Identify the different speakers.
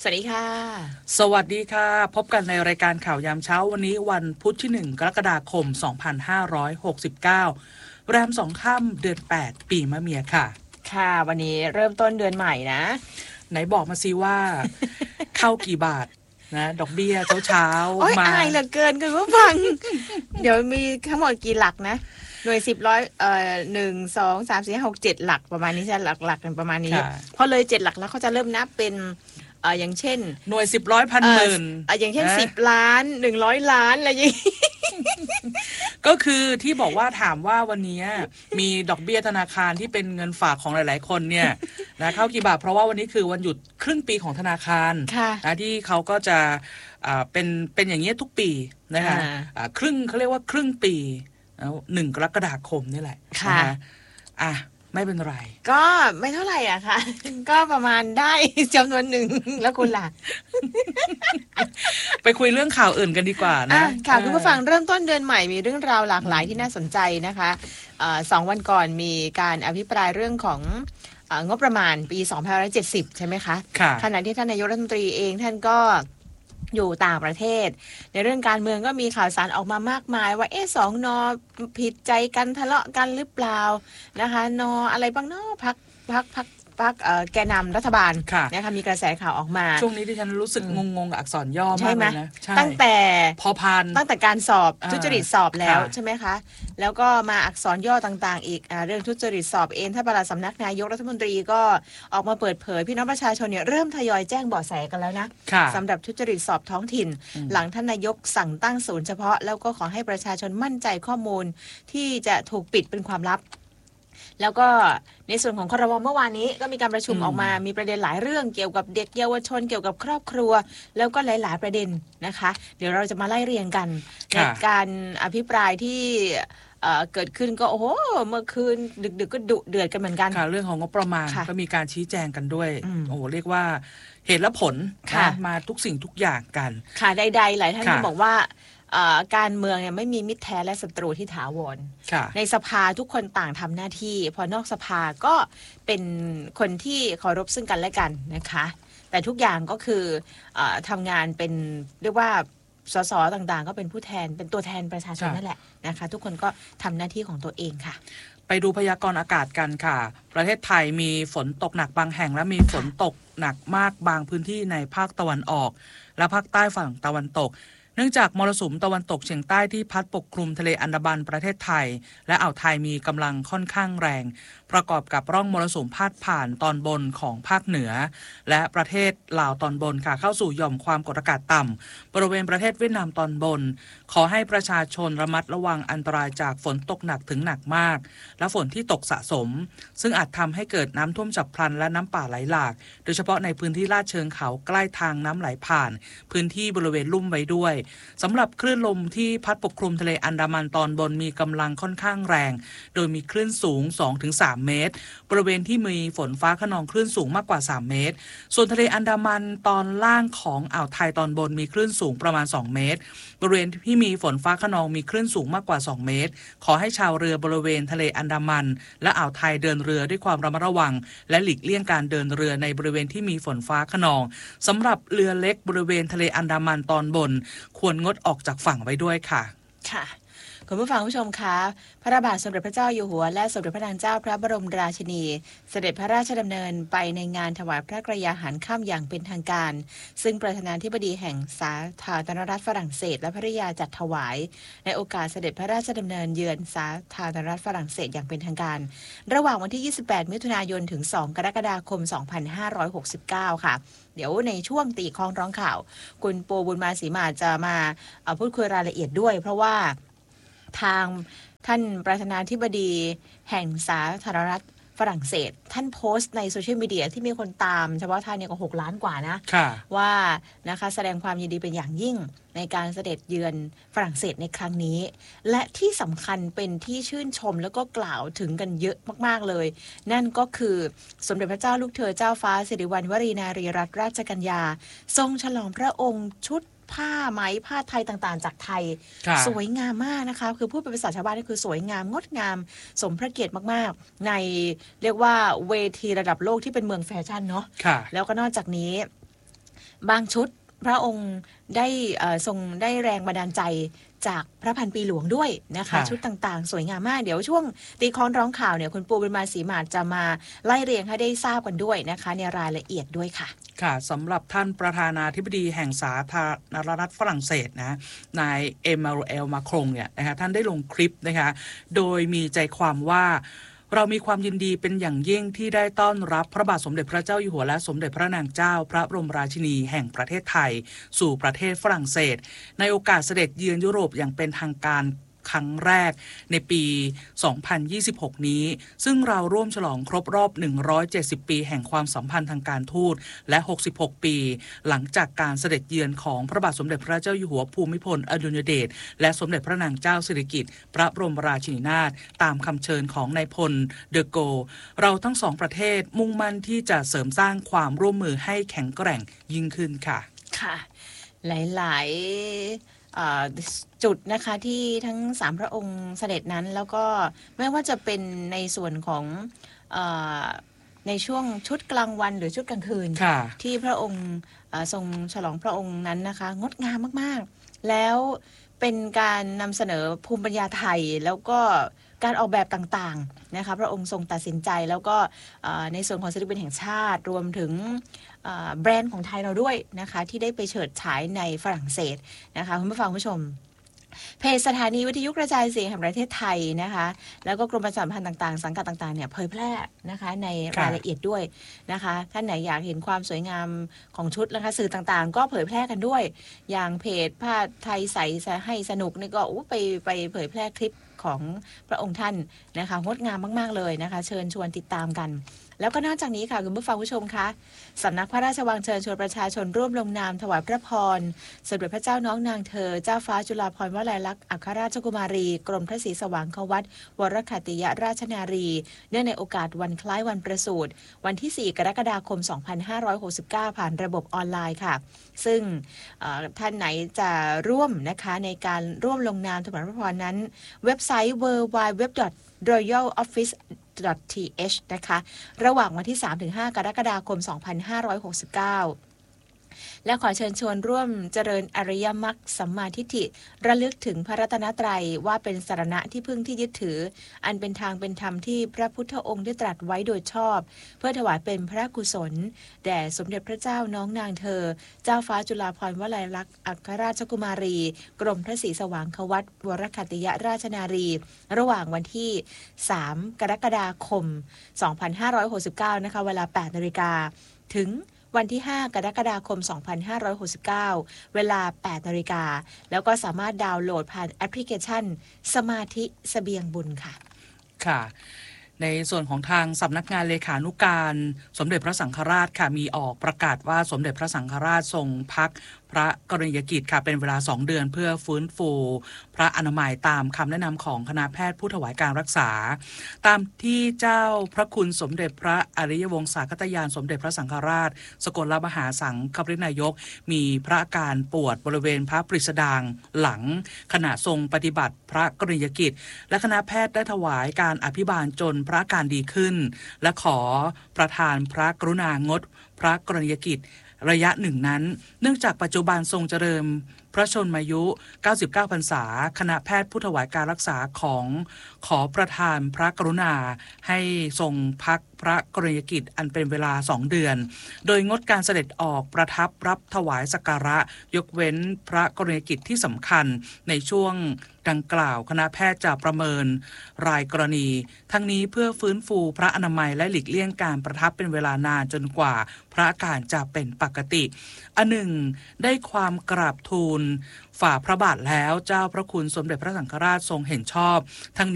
Speaker 1: สวัสดีค่ะ
Speaker 2: สวัสดีค่ะพบกันในรายการข่าวยามเช้าวันนี้วันพุธที่1กรกฎาคม2569แรม2ค่ำเดือน8ปีมะเมียค่ะ
Speaker 1: ค่ะวันนี้เริ่มต้นเดือนใหม่นะ
Speaker 2: ไหนบอกมาซิว่า เข้ากี่บาทนะดอกเบี้ยเช้า
Speaker 1: โอ้ย
Speaker 2: มา
Speaker 1: อายเหลือเกินคุณผู้ฟัง เดี๋ยวมีทั้งหมดกี่หลักนะหน่วย10ร้อย1 2 3 4 5 6 7หลักประมาณนี้ใช่หลักกันประมาณนี้พอเลย7หลักแล้วเขาจะเริ่มนับเป็นอย่างเช่น
Speaker 2: หน่วย10ร้อยพันหมื่น
Speaker 1: อย่างเช่น10ล้าน100ล้านอะไรอย่างนี้
Speaker 2: ก็คือที่บอกว่าถามว่าวันนี้มีดอกเบี้ยธนาคารที่เป็นเงินฝากของหลายๆคนเนี่ยนะเข้ากี่บาทเพราะว่าวันนี้คือวันหยุดครึ่งปีของธนาคารนะที่เขาก็จะเป็นอย่างเงี้ยทุกปีนะคะครึ่งเขาเรียกว่าครึ่งปี1 กรกฎาคมนี่แหละนะคะไม่เป็นไร
Speaker 1: ก็ไม่เท่าไหร่อ่ะค่ะก็ประมาณได้จำนวนหนึ่งแล้วคุณล่ะ
Speaker 2: ไปคุยเรื่องข่าวอื่นกันดีกว่านะ
Speaker 1: ค่ะคุณผู้ฟังเริ่มต้นเดือนใหม่มีเรื่องราวหลากหลายที่น่าสนใจนะคะ2 วันก่อนมีการอภิปรายเรื่องของงบประมาณปี2570ใช่ไหมคะขณะที่ท่านนายกรัฐมนตรีเองท่านก็อยู่ต่างประเทศในเรื่องการเมืองก็มีข่าวสารออกมามากมายว่า2 น.ผิดใจกันทะเลาะกันหรือเปล่านะคะน.อะไรบ้างเนาะพักแกนนำรัฐบาลนะคะมีกระแสข่าวออกมา
Speaker 2: ช่วงนี้ที่ฉันรู้สึกงงกับอักษรย่อมากเลยนะ
Speaker 1: ตั้งแต่
Speaker 2: พอพาน
Speaker 1: ตั้งแต่การสอบทุจริตสอบแล้วใช่ไหมคะแล้วก็มาอักษรย่อต่างๆอีกเรื่องทุจริตสอบเองท่านปลัดสำนักนายกรัฐมนตรีก็ออกมาเปิดเผยพี่น้องประชาชนเนี่ยเริ่มทยอยแจ้งเบาะแสกันแล้วนะสำหรับทุจริตสอบท้องถิ่นหลังท่านนายกสั่งตั้งศูนย์เฉพาะแล้วก็ขอให้ประชาชนมั่นใจข้อมูลที่จะถูกปิดเป็นความลับแล้วก็ในส่วนของครม.เมื่อวานนี้ก็มีการประชุมออกมามีประเด็นหลายเรื่องเกี่ยวกับเด็กเยาวชนเกี่ยวกับครอบครัวแล้วก็หลายๆประเด็นนะคะเดี๋ยวเราจะมาไล่เรียงกันในการอภิปรายที่เกิดขึ้นก็โอ้โหเมื่อคืนดึกๆก็ดุเดือดกันเหมือนกัน
Speaker 2: ค่ะเรื่องของงบประมาณก็มีการชี้แจงกันด้วยโอ้โหเรียกว่าเหตุและผลมาทุกสิ่งทุกอย่างกัน
Speaker 1: ค่ะใดๆหลายท่านก็บอกว่าการเมืองเนี่ยไม่มีมิตรแท้และศัตรูที่ถาวรในสภาทุกคนต่างทำหน้าที่พอนอกสภาก็เป็นคนที่เคารพซึ่งกันและกันนะคะแต่ทุกอย่างก็คือทำงานเป็นเรียกว่าสสต่างๆก็เป็นผู้แทนเป็นตัวแทนประชาชนนั่นแหละนะคะทุกคนก็ทำหน้าที่ของตัวเองค่ะ
Speaker 2: ไปดูพยากรณ์อากาศกันค่ะประเทศไทยมีฝนตกหนักบางแห่งและมีฝนตกหนักมากบางพื้นที่ในภาคตะวันออกและภาคใต้ฝั่งตะวันตกเนื่องจากมรสุมตะวันตกเฉียงใต้ที่พัดปกคลุมทะเลอันดามันประเทศไทยและอ่าวไทยมีกำลังค่อนข้างแรงประกอบกับร่องมรสุมพาดผ่านตอนบนของภาคเหนือและประเทศลาวตอนบนค่ะเข้าสู่หย่อมความกดอากาศต่ำบริเวณประเทศเวียดนามตอนบนขอให้ประชาชนระมัดระวังอันตรายจากฝนตกหนักถึงหนักมากและฝนที่ตกสะสมซึ่งอาจทำให้เกิดน้ำท่วมฉับพลันและน้ำป่าไหลหลากโดยเฉพาะในพื้นที่ลาดเชิงเขาใกล้ทางน้ำไหลผ่านพื้นที่บริเวณลุ่มไว้ด้วยสำหรับคลื่นลมที่พัดปกคลุมทะเลอันดามันตอนบนมีกำลังค่อนข้างแรงโดยมีคลื่นสูง 2-3 เมตรบริเวณที่มีฝนฟ้าคะนองคลื่นสูงมากกว่า3เมตรส่วนทะเลอันดามันตอนล่างของอ่าวไทยตอนบนมีคลื่นสูงประมาณ2เมตรบริเวณที่มีฝนฟ้าคะนองมีคลื่นสูงมากกว่า2เมตรขอให้ชาวเรือบริเวณทะเลอันดามันและอ่าวไทยเดินเรือด้วยความระมัดระวังและหลีกเลี่ยงการเดินเรือในบริเวณที่มีฝนฟ้าคะนองสำหรับเรือเล็กบริเวณทะเลอันดามันตอนบนควรงดออกจากฝั่งไว้ด้วยค่ะ
Speaker 1: ค่ะคุณผู้ฟังผู้ชมคะพระบาทสมเด็จพระเจ้าอยู่หัวและสมเด็จพระนางเจ้าพระบรมราชินีเสด็จพระราชดำเนินไปในงานถวายพระกรยาหารค่ำอย่างเป็นทางการซึ่งประธานาธิบดีแห่งสาธารณรัฐฝรั่งเศสและภริยาจัดถวายในโอกาสเสด็จพระราชดำเนินเยือนสาธารณรัฐฝรั่งเศสอย่างเป็นทางการระหว่างวันที่28มิถุนายนถึง2กรกฎาคม2569ค่ะเดี๋ยวในช่วงตีคล้องร้องข่าวคุณปูบุญมาศรีมาจะมาพูดคุยรายละเอียดด้วยเพราะว่าทางท่านประธานาธิบดีแห่งสาธารณรัฐฝรั่งเศสท่านโพสต์ในโซเชียลมีเดียที่มีคนตามเฉพาะท่านเนี่ยก็6 ล้านกว่านะว่านะคะแสดงความยินดีเป็นอย่างยิ่งในการเสด็จเยือนฝรั่งเศสในครั้งนี้และที่สำคัญเป็นที่ชื่นชมแล้วก็กล่าวถึงกันเยอะมากๆเลยนั่นก็คือสมเด็จพระเจ้าลูกเธอเจ้าฟ้าสิริวัณวรีนารีรัตนราชกัญญาทรงฉลองพระองค์ชุดผ้าไหมผ้าไทยต่างๆจากไทยสวยงามมากนะคะคือพูดเป็นภาษาชาวบ้านนี่คือสวยงามงดงามสมพระเกียรติมากๆในเรียกว่าเวทีระดับโลกที่เป็นเมืองแฟชั่นเนาะแล้วก็นอกจากนี้บางชุดพระองค์ได้ทรงได้แรงบันดาลใจจากพระพันปีหลวงด้วยนะคะชุดต่างๆสวยงามมากเดี๋ยวช่วงตีค้อนร้องข่าวเนี่ยคุณปูบุญมาศรีมาศจะมาไล่เรียงให้ได้ทราบกันด้วยนะคะในรายละเอียดด้วยค่ะ
Speaker 2: ค่ะสำหรับท่านประธานาธิบดีแห่งสาธารณรัฐฝรั่งเศสนะนายเอมานูเอลมาครงเนี่ยนะคะท่านได้ลงคลิปนะคะโดยมีใจความว่าเรามีความยินดีเป็นอย่างยิ่งที่ได้ต้อนรับพระบาทสมเด็จพระเจ้าอยู่หัวและสมเด็จพระนางเจ้าพระบรมราชินีแห่งประเทศไทยสู่ประเทศฝรั่งเศสในโอกาสเสด็จเยือนยุโรปอย่างเป็นทางการครั้งแรกในปี 2026 นี้ซึ่งเราร่วมฉลองครบรอบ 170 ปีแห่งความสัมพันธ์ทางการทูตและ 66 ปีหลังจากการเสด็จเยือนของพระบาทสมเด็จพระเจ้าอยู่หัวภูมิพลอดุลยเดชและสมเด็จพระนางเจ้าสิริกิติ์พระบรมราชินีนาถตามคำเชิญของนายพลเดอโกเราทั้งสองประเทศมุ่งมั่นที่จะเสริมสร้างความร่วมมือให้แข็งแกร่งยิ่งขึ้นค่ะ
Speaker 1: ค่ะหลายจุดนะคะที่ทั้ง3พระองค์เสด็จนั้นแล้วก็ไม่ว่าจะเป็นในส่วนของในช่วงชุดกลางวันหรือชุดกลางคืนที่พระองค์ทรงฉลองพระองค์นั้นนะคะงดงามมากๆแล้วเป็นการนำเสนอภูมิปัญญาไทยแล้วก็การออกแบบต่างๆนะคะพระองค์ทรงตัดสินใจแล้วก็ในส่วนของศิลปินแห่งชาติรวมถึงแบรนด์ของไทยเราด้วยนะคะที่ได้ไปเฉิดฉายในฝรั่งเศสนะคะคุณผู้ฟังผู้ชมเพจสถานีวิทยุกระจายเสียงแห่งประเทศไทยนะคะแล้วก็กรมประชาสัมพันธ์ต่างๆสังกัดต่างๆเนี่ยเผยแพร่นะคะในรายละเอียดด้วยนะคะท่านไหนอยากเห็นความสวยงามของชุดนะคะสื่อต่างๆก็เผยแพร่กันด้วยอย่างเพจผ้าไทยใสให้สนุกนี่ก็ไปเผยแพร่คลิปของพระองค์ท่านนะคะงดงามมากๆเลยนะคะเชิญชวนติดตามกันแล้วก็นอกจากนี้ค่ะคุณผู้ฟังผู้ชมคะสำนักพระราชวังเชิญชวนประชาชนร่วมลงนามถวายพระพรสมเด็จพระเจ้าน้องนางเธอเจ้าฟ้าจุฬาภรณ์วลัยลักษณ์อัครราชกุมารีกรมพระศรีสว่างควัตรวรขัตติยราชนารีเนื่องในโอกาสวันคล้ายวันประสูติวันที่4กรกฎาคม2569ผ่านระบบออนไลน์ค่ะซึ่งท่านไหนจะร่วมนะคะในการร่วมลงนามถวายพระพรนั้นเว็บไซต์ www.royaloffice.th นะคะระหว่างวันที่ 3-5 กรกฎาคม 2569และขอเชิญชวนร่วมเจริญอริยมรรคสัมมาทิฏฐิระลึกถึงพระรัตนตรัยว่าเป็นสรณะที่พึ่งที่ยึดถืออันเป็นทางเป็นธรรมที่พระพุทธองค์ได้ตรัสไว้โดยชอบเพื่อถวายเป็นพระกุศลแด่สมเด็จพระเจ้าน้องนางเธอเจ้าฟ้าจุฬาภรณ์วลัยลักษณ์อัครราชกุมารีกรมพระศรีสว่างควัตรวรขัตติยราชนารีระหว่างวันที่3กรกฎาคม2569นะคะเวลา 8:00 นถึงวันที่5กรกฎาคม2569เวลา 8:00 นแล้วก็สามารถดาวน์โหลดผ่านแอปพลิเคชันสมาธิเสบียงบุญค่ะ
Speaker 2: ค่ะในส่วนของทางสำนักงานเลขานุการสมเด็จพระสังฆราชค่ะมีออกประกาศว่าสมเด็จพระสังฆราชทรงพักพระกรณียกิจค่ะเป็นเวลา2เดือนเพื่อฟื้นฟูพระอนามัยตามคำแนะนำของคณะแพทย์ผู้ถวายการรักษาตามที่เจ้าพระคุณสมเด็จพระอริยวงศาคตญาณสมเด็จพระสังฆราชสกลมหาสังฆปรินายกมีพระอาการปวดบริเวณพระปริสดางหลังขณะทรงปฏิบัติพระกรณียกิจและคณะแพทย์ได้ถวายการอภิบาลจนพระอาการดีขึ้นและขอประทานพระกรุณางดพระกรณียกิจระยะหนึ่งนั้นเนื่องจากปัจจุบันทรงเจริญพระชนมายุ 99 พรรษาคณะแพทย์ผู้ถวายการรักษาขอประทานพระกรุณาให้ทรงพักพระกรณียกิจอันเป็นเวลา2เดือนโดยงดการเสด็จออกประทับรับถวายสักการะยกเว้นพระกรณียกิจที่สำคัญในช่วงดังกล่าวคณะแพทย์จะประเมินรายกรณีทั้งนี้เพื่อฟื้นฟูพระอนามัยและหลีกเลี่ยงการประทับเป็นเวลานานจนกว่าพระอาการจะเป็นปกติอันหนึ่งได้ความกราบทูลฝ่าพระบาทแล้วเจ้าพระคุณสมเด็จพระสังฆราชทรงเห็นชอบทั้ง